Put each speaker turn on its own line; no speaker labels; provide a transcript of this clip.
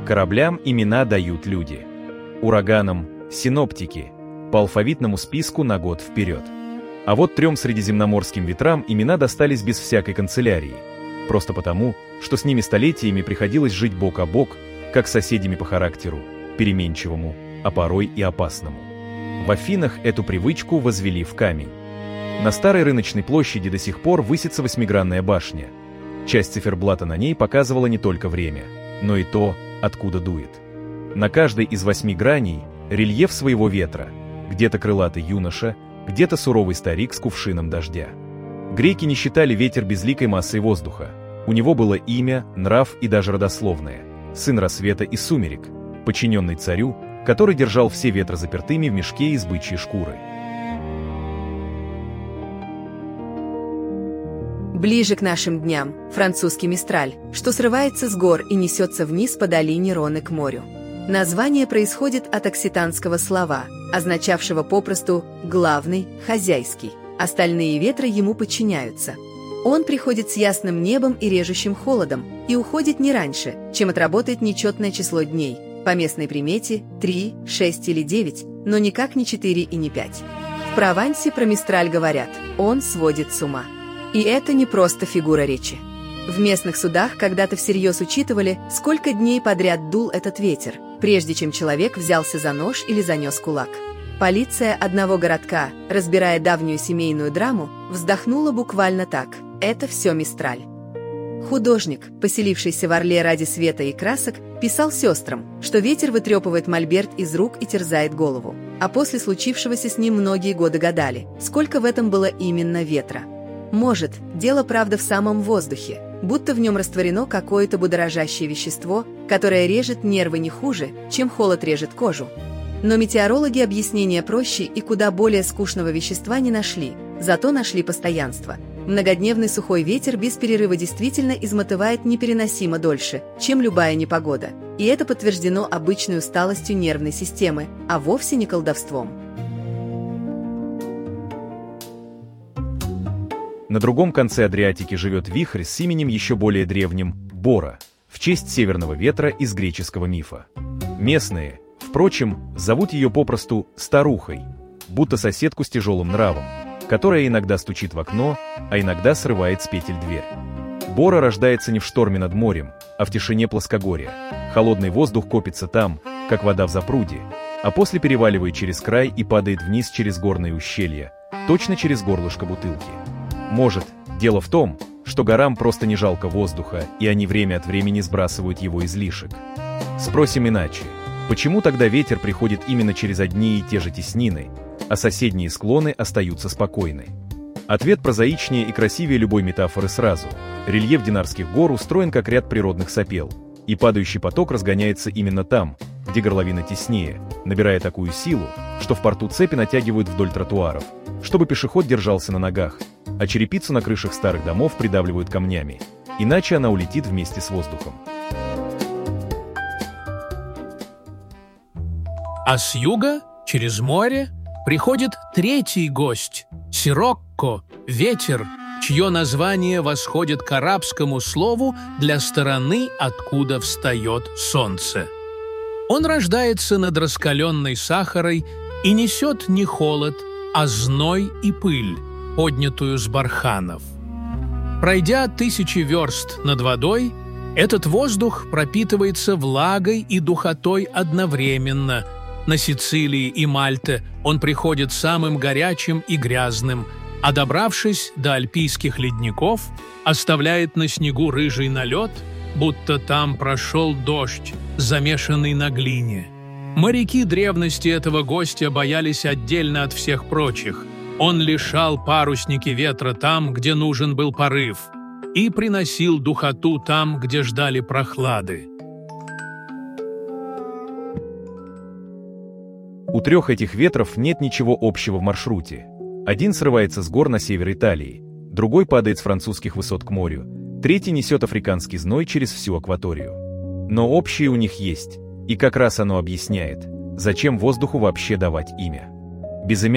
Кораблям имена дают люди. Ураганам – синоптики, по алфавитному списку на год вперед. А вот 3 средиземноморским ветрам имена достались без всякой канцелярии. Просто потому, что с ними столетиями приходилось жить бок о бок, как с соседями по характеру, переменчивому, а порой и опасному. В Афинах эту привычку возвели в камень. На старой рыночной площади до сих пор высится 8-гранная башня. Часть циферблата на ней показывала не только время, но и то, откуда дует. На каждой из 8 граней рельеф своего ветра, где-то крылатый юноша, где-то суровый старик с кувшином дождя. Греки не считали ветер безликой массой воздуха. У него было имя, нрав и даже родословное – сын рассвета и сумерек, подчиненный царю, который держал все ветра запертыми в мешке из бычьей шкуры.
Ближе к нашим дням французский мистраль, что срывается с гор и несется вниз по долине Роны к морю. Название происходит от окситанского слова, означавшего попросту «главный», «хозяйский». Остальные ветры ему подчиняются. Он приходит с ясным небом и режущим холодом и уходит не раньше, чем отработает нечетное число дней, по местной примете 3, 6 или 9, но никак не 4 и не 5. В Провансе про мистраль говорят «он сводит с ума». И это не просто фигура речи. В местных судах когда-то всерьез учитывали, сколько дней подряд дул этот ветер, прежде чем человек взялся за нож или занес кулак. Полиция одного городка, разбирая давнюю семейную драму, вздохнула буквально так: это все мистраль. Художник, поселившийся в Орле ради света и красок, писал сестрам, что ветер вытрепывает мольберт из рук и терзает голову. А после случившегося с ним многие годы гадали, сколько в этом было именно ветра. Может, дело правда в самом воздухе, будто в нем растворено какое-то будоражащее вещество, которое режет нервы не хуже, чем холод режет кожу. Но метеорологи объяснения проще и куда более скучного вещества не нашли, зато нашли постоянство. Многодневный сухой ветер без перерыва действительно измотывает непереносимо дольше, чем любая непогода. И это подтверждено обычной усталостью нервной системы, а вовсе не колдовством.
На другом конце Адриатики живет вихрь с именем еще более древним – Бора, в честь северного ветра из греческого мифа. Местные, впрочем, зовут ее попросту «старухой», будто соседку с тяжелым нравом, которая иногда стучит в окно, а иногда срывает с петель дверь. Бора рождается не в шторме над морем, а в тишине плоскогорья. Холодный воздух копится там, как вода в запруде, а после переваливает через край и падает вниз через горные ущелья, точно через горлышко бутылки. Может, дело в том, что горам просто не жалко воздуха, и они время от времени сбрасывают его излишек. Спросим иначе. Почему тогда ветер приходит именно через одни и те же теснины, а соседние склоны остаются спокойны? Ответ прозаичнее и красивее любой метафоры сразу. Рельеф Динарских гор устроен как ряд природных сопел, и падающий поток разгоняется именно там, где горловина теснее, набирая такую силу, что в порту цепи натягивают вдоль тротуаров, чтобы пешеход держался на ногах, а черепицу на крышах старых домов придавливают камнями, иначе она улетит вместе с воздухом.
А с юга, через море, приходит третий гость – Сирокко, ветер, чье название восходит к арабскому слову для стороны, откуда встает солнце. Он рождается над раскаленной Сахарой и несет не холод, а зной и пыль, поднятую с барханов. Пройдя 1000 верст над водой, этот воздух пропитывается влагой и духотой одновременно. На Сицилии и Мальте он приходит самым горячим и грязным, а добравшись до альпийских ледников, оставляет на снегу рыжий налет, будто там прошел дождь, замешанный на глине. Моряки древности этого гостя боялись отдельно от всех прочих. Он лишал парусники ветра там, где нужен был порыв, и приносил духоту там, где ждали прохлады.
У 3 этих ветров нет ничего общего в маршруте. Один срывается с гор на север Италии, другой падает с французских высот к морю, третий несет африканский зной через всю акваторию. Но общее у них есть, и как раз оно объясняет, зачем воздуху вообще давать имя. Безымянный